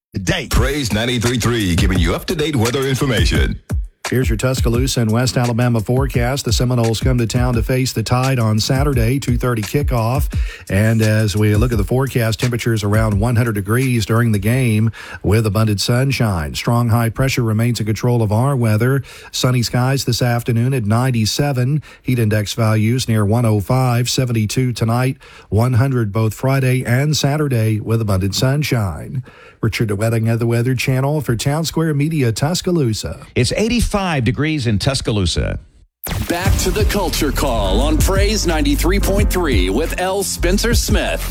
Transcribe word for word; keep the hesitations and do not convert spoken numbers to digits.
Today, Praise ninety-three point three, giving you up-to-date weather information. Here's your Tuscaloosa and West Alabama forecast. The Seminoles come to town to face the Tide on Saturday, two thirty kickoff. And as we look at the forecast, temperatures around one hundred degrees during the game with abundant sunshine. Strong high pressure remains in control of our weather. Sunny skies this afternoon at ninety-seven. Heat index values near one oh five, seventy-two tonight, one hundred both Friday and Saturday with abundant sunshine. Richard DeWetting of the Weather Channel for Town Square Media, Tuscaloosa. It's eighty-five degrees in Tuscaloosa. Back to the Culture Call on Praise ninety-three point three with L. Spencer Smith.